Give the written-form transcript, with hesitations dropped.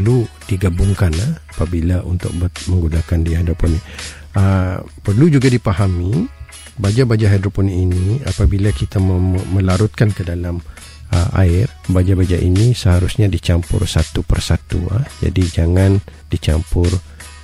perlu digabungkan apabila untuk menggunakan di hidroponik. Perlu juga dipahami baja-baja hidroponik ini apabila kita melarutkan ke dalam air, baja-baja ini seharusnya dicampur satu persatu. Jadi jangan dicampur